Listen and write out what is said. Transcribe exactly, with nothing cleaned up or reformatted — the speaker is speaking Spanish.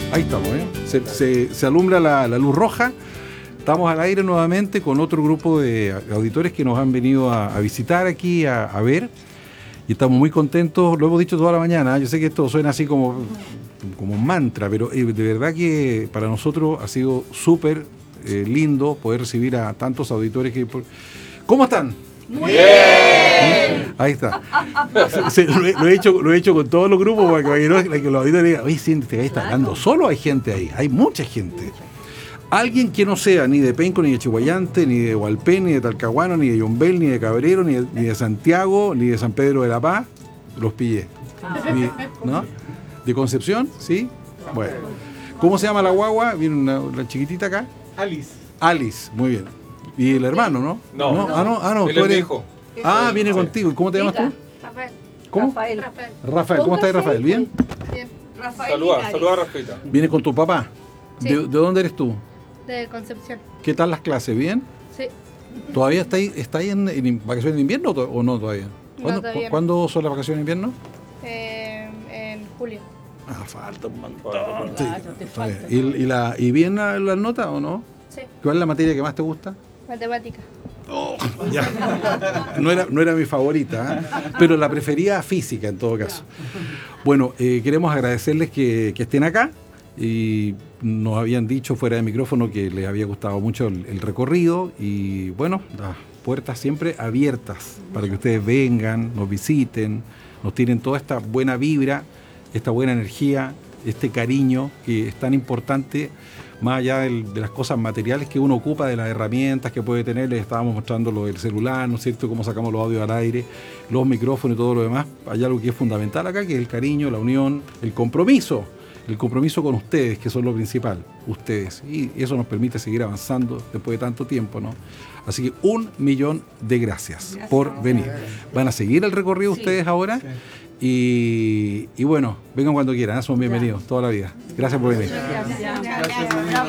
Ahí estamos, ¿eh? Se, se, se alumbra la, la luz roja. Estamos al aire nuevamente con otro grupo de auditores que nos han venido a, a visitar aquí, a, a ver. Y estamos muy contentos, lo hemos dicho toda la mañana. Yo sé que esto suena así como, como un mantra, pero eh, de verdad que para nosotros ha sido súper eh, lindo poder recibir a tantos auditores que... ¿Cómo están? Muy bien. Ahí está. Se, se, lo, he, lo, he hecho, lo he hecho con todos los grupos para que, para que, no, para que los auditores digan, oye, sí, este ahí está hablando solo, hay gente ahí, hay mucha gente. Alguien que no sea ni de Penco, ni de Chihuayante, ni de Hualpén, ni de Talcahuano, ni de Yombel, ni de Cabrero, ni de, ni de Santiago, ni de San Pedro de la Paz, los pillé. Ni, ¿no? ¿De Concepción? ¿Sí? Bueno. ¿Cómo se llama la guagua? Viene una, una chiquitita acá. Alice. Alice, muy bien. ¿Y el hermano, no? No. ¿No? Ah, no, ah, no. Él tú es eres... mi hijo. Ah, viene contigo. ¿Y cómo te llamas tú? Rafael. ¿Cómo? Rafael. Rafael. Rafael, ¿cómo estás, Rafael? ¿Bien? Bien. Rafael. Saluda, saluda a Rafaelita. ¿Vienes con tu papá? Sí. ¿De, ¿De dónde eres tú? De Concepción. ¿Qué tal las clases? ¿Bien? Sí. ¿Todavía estáis está en, en vacaciones de invierno o, o no todavía? ¿Cuándo, No, todavía no. ¿Cuándo son las vacaciones de invierno? Eh, en julio. Ah, falta un montón. Claro, Sí, está bien. ¿Y, y, la, ¿Y bien las la notas o no? Sí. ¿Cuál es la materia que más te gusta? Matemática. Oh, ya. No era, no era mi favorita, ¿eh? Pero la prefería física en todo caso. Bueno, eh, queremos agradecerles que, que estén acá. Y nos habían dicho fuera de micrófono que les había gustado mucho el, el recorrido y bueno, las puertas siempre abiertas para que ustedes vengan, nos visiten, nos tienen toda esta buena vibra, esta buena energía, este cariño que es tan importante, más allá del, de las cosas materiales que uno ocupa, de las herramientas que puede tener. Les estábamos mostrando lo del celular, ¿no es cierto?, cómo sacamos los audios al aire, los micrófonos y todo lo demás. Hay algo que es fundamental acá, que es el cariño, la unión, el compromiso. El compromiso con ustedes, que son lo principal, ustedes. Y eso nos permite seguir avanzando después de tanto tiempo, ¿no? Así que un millón de gracias, gracias por venir. Van a seguir el recorrido sí, ustedes ahora. Sí. Y, y bueno, vengan cuando quieran, ¿eh? Son bienvenidos toda la vida. Gracias por venir. Gracias. Gracias. Gracias.